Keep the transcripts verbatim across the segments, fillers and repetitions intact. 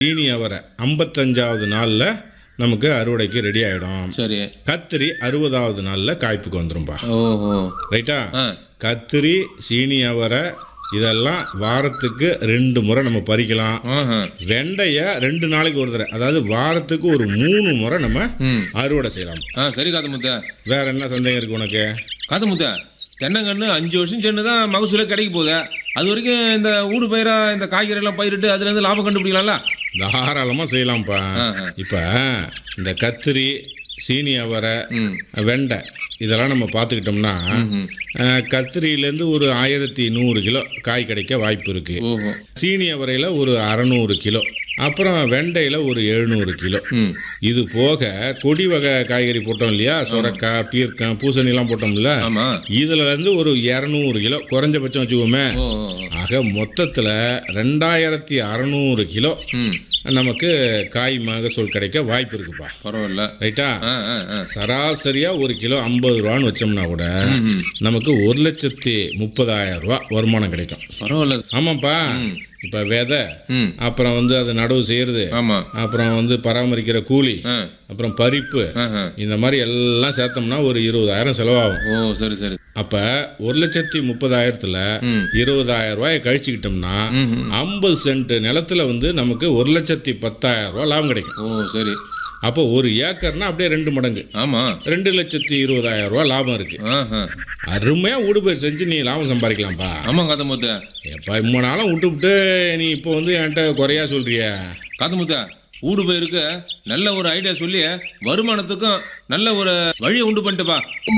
சீனி அவரை ஐம்பத்தஞ்சாவது நாளில் நமக்கு அறுவடைக்கு ரெடி ஆகிடும். சரி. கத்திரி அறுபதாவது நாளில் காய்ப்புக்கு வந்துரும்பா. ஓஹோ, ரைட்டா. கத்திரி, சீனி அவரை இதெல்லாம் வாரத்துக்கு ரெண்டு முறை நம்ம பறிக்கலாம். வெண்டைய ரெண்டு நாளைக்கு ஒரு தடவை, அதாவது வாரத்துக்கு ஒரு மூணு முறை நம்ம அறுவடை செய்யலாம். சரி காத்தமுத்த. வேற என்ன சந்தேகம் இருக்கு உனக்கு? காத்தமுத்த, தென்னங்கன்று அஞ்சு வருஷம் சென்று தான் மகசூல கிடைக்க போகுது. அது வரைக்கும் இந்த ஊடு பயிரா இந்த காய்கறி எல்லாம் பயிரிட்டு அதுல இருந்து லாபம் கண்டுபிடிக்கலாம்ல? தாராளமா செய்யலாம்ப்பா. இப்ப இந்த கத்திரி, சீனி அவரை, வெண்டை இதெல்லாம் நம்ம பார்த்துக்கிட்டோம்னா கத்திரியிலேருந்து ஒரு ஆயிரத்தி நூறு கிலோ காய் கிடைக்க வாய்ப்பு இருக்கு. சீனி அவரையில் ஒரு அறநூறு கிலோ, அப்புறம் வெண்டையில் ஒரு எழுநூறு கிலோ. இது போக கொடி வகை காய்கறி போட்டோம் இல்லையா, சொரக்காய், பீர்க்கம், பூசணிலாம் போட்டோம்ல, இதுல இருந்து ஒரு இரநூறு கிலோ குறைஞ்சபட்சம் வச்சுக்கோமே. ஆக மொத்தத்தில் ரெண்டாயிரத்தி அறநூறு கிலோ நமக்கு காய் மகசூல் கிடைக்க வாய்ப்பு இருக்குப்பா. பரவாயில்ல. ரைட்டா. சராசரியா ஒரு கிலோ ஐம்பது ரூபான்னு வச்சோம்னா கூட நமக்கு ஒரு லட்சத்தி முப்பதாயிரம் ரூபா வருமானம் கிடைக்கும். பரவாயில்ல. ஆமாப்பா. இப்ப விதை, அப்புறம் வந்து அது நடவு செய்யறது, அப்புறம் வந்து பராமரிக்கிற கூலி, அப்புறம் பறிப்பு, இந்த மாதிரி எல்லாம் சேர்த்தோம்னா ஒரு இருபதாயிரம் செலவாகும். ஓ சரி சரி. அப்ப ஒரு லட்சத்தி முப்பதாயிரத்துல இருபதாயிரம் ரூபாயை கழிச்சுக்கிட்டோம்னா ஐம்பது சென்ட் நிலத்துல வந்து நமக்கு ஒரு லட்சத்தி பத்தாயிரம் ரூபாய் லாபம் கிடைக்கும். ஓ சரி. அப்போ ஒரு ஏக்கர்னா அப்படியே ரெண்டு மடங்கு. ஆமா, ரெண்டு லட்சத்தி இருபதாயிரம் ரூபாய் லாபம் இருக்கு. அருமையா ஊடுபயிர் செஞ்சு நீ லாபம் சம்பாதிக்கலாம்ப்பா. ஆமா காத்தமுத்த. எப்ப இம்ம நாளும் விட்டு விட்டு நீ இப்போ வந்து என்கிட்ட குறையா சொல்றிய? காத்தமுத்த, ஊடு பயிருக்கு நல்ல ஒரு ஐடியா சொல்லி வருமானத்துக்கும் நல்ல ஒரு வழியை உண்டு பண்ணிட்டுப்பா.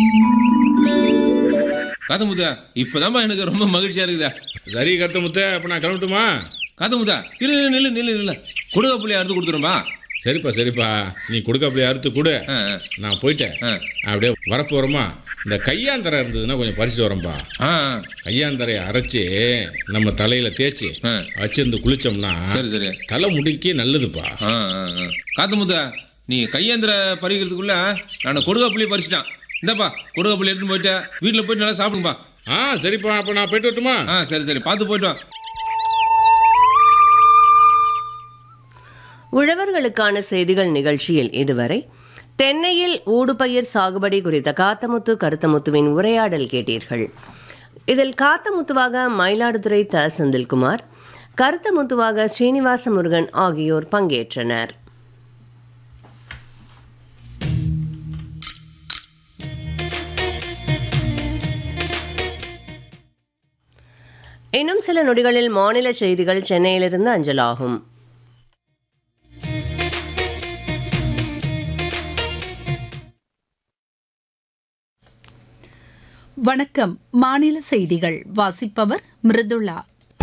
காத்தமுத்த, இப்பதான்ப்பா எனக்கு ரொம்ப மகிழ்ச்சியா இருக்குதா. சரி கருத்தமுத்த, அப்ப நான் கிளம்பட்டுமா? காத்தமுத்த, இரு நில்லு நில்லு நில்லு, கொடுக்க புள்ளிய அறுத்து கொடுத்துரும்பா. சரிப்பா சரிப்பா, நீ கொடுக்க அப்படியே அறுத்து கொடு, நான் போயிட்டேன். அப்படியே வரப்போறோமா, இந்த கையாந்தரை இருந்ததுன்னா கொஞ்சம் பறிச்சுட்டு வரேன்ப்பா. கையாந்தரையை அரைச்சி நம்ம தலையில தேய்ச்சி வச்சிருந்து குளிச்சோம்னா சரி சரி தலை முடிக்கி நல்லதுப்பா. காத்தமுத்த, நீ கையாந்தரை பறிக்கிறதுக்குள்ள நான் கொடுக்க புள்ளிய பறிச்சிட்டான். இந்தப்பா கொடுக்க புள்ளி எடுத்துன்னு போயிட்டு வீட்டில் போயிட்டு நல்லா சாப்பிடுங்கப்பா. ஆ சரிப்பா, அப்போ நான் போயிட்டு வரட்டுமா? ஆ சரி சரி, பார்த்து போயிட்டு வா. உழவர்களுக்கான செய்திகள் நிகழ்ச்சியில் இதுவரை தென்னையில் ஊடுபயிர் சாகுபடி குறித்த காத்தமுத்து கருத்தமுத்துவின் உரையாடல் கேட்டீர்கள். இதில் காத்தமுத்துவாக மயிலாடுதுறை த செந்தில்குமார், கருத்தமுத்துவாக ஸ்ரீனிவாச முருகன் ஆகியோர் பங்கேற்றனர். இன்னும் சில நொடிகளில் மாநில செய்திகள் சென்னையிலிருந்து அஞ்சலாகும். வணக்கம். மாநில செய்திகள் வாசிப்பவர் மிருதுளா.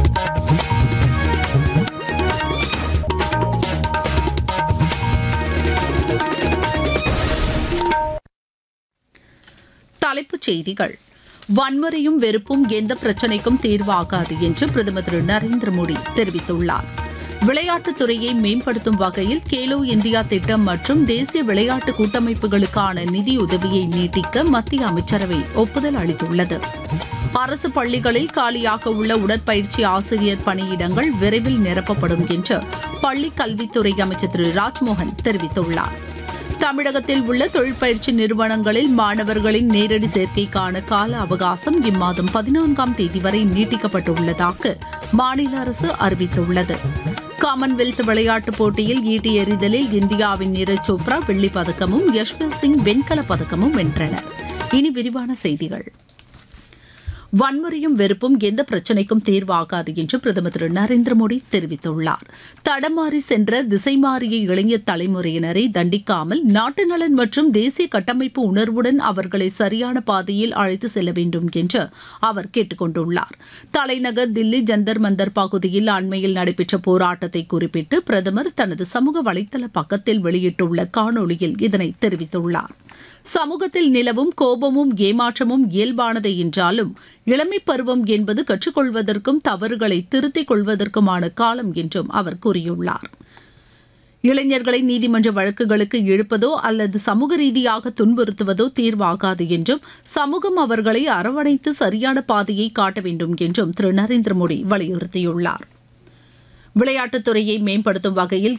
தலைப்புச் செய்திகள். வன்முறையும் வெறுப்பும் எந்த பிரச்சினைக்கும் தீர்வாகாது என்று பிரதமர் திரு நரேந்திர மோடி தெரிவித்துள்ளார். விளையாட்டுத் துறையை மேம்படுத்தும் வகையில் கேலோ இந்தியா திட்டம் மற்றும் தேசிய விளையாட்டு கூட்டமைப்புகளுக்கான நிதியுதவியை நீட்டிக்க மத்திய அமைச்சரவை ஒப்புதல் அளித்துள்ளது. அரசு பள்ளிகளில் காலியாக உள்ள உடற்பயிற்சி ஆசிரியர் பணியிடங்கள் விரைவில் நிரப்பப்படும் என்று பள்ளிக் கல்வித்துறை அமைச்சர் திரு ராஜ்மோகன் தெரிவித்துள்ளார். தமிழகத்தில் உள்ள தொழிற்பயிற்சி நிறுவனங்களில் மாணவர்களின் நேரடி சேர்க்கைக்கான கால அவகாசம் இம்மாதம் பதினான்காம் தேதி வரை நீட்டிக்கப்பட்டுள்ளதாக மாநில அரசு அறிவித்துள்ளது. காமன்வெல்த் விளையாட்டுப் போட்டியில் ஈட்டி எறிதலில் இந்தியாவின் நீரஜ் சோப்ரா வெள்ளிப் பதக்கமும் யஷ்வீர் சிங் வெண்கலப் பதக்கமும் வென்றனர். இனி விரிவான செய்திகள். வன்முறையும் வெறுப்பும் எந்த பிரச்சினைக்கும் தீர்வாகாது என்று பிரதமர் திரு நரேந்திர மோடி தெரிவித்துள்ளார். தடமாறி சென்ற திசை மாறிய இளைஞர் தலைமுறையினரை தண்டிக்காமல் நாட்டு நலன் மற்றும் தேசிய கட்டமைப்பு உணர்வுடன் அவர்களை சரியான பாதையில் அழைத்து செல்ல வேண்டும் என்று அவர் கேட்டுக் கொண்டுள்ளார். தலைநகர் தில்லி ஜந்தர் மந்தர் பகுதியில் அண்மையில் நடைபெற்ற போராட்டத்தை குறிப்பிட்டு பிரதமர் தனது சமூக வலைதள பக்கத்தில் வெளியிட்டுள்ள காணொலியில் இதனை தெரிவித்துள்ளார். சமூகத்தில் நிலவும் கோபமும் ஏமாற்றமும் இயல்பானது என்றாலும் இளமை பருவம் என்பது கற்றுக்கொள்வதற்கும் தவறுகளை திருத்திக் கொள்வதற்குமான காலம் என்றும் அவர் கூறியுள்ளார். இளைஞர்களை நீதிமன்ற வழக்குகளுக்கு இழுப்பதோ அல்லது சமூக ரீதியாக துன்புறுத்துவதோ தீர்வாகாது என்றும் சமூகம் அவர்களை அரவணைத்து சரியான பாதையை காட்ட வேண்டும் என்றும் திரு நரேந்திர மோடி வலியுறுத்தியுள்ளார். விளையாட்டுத் துறையை மேம்படுத்தும் வகையில்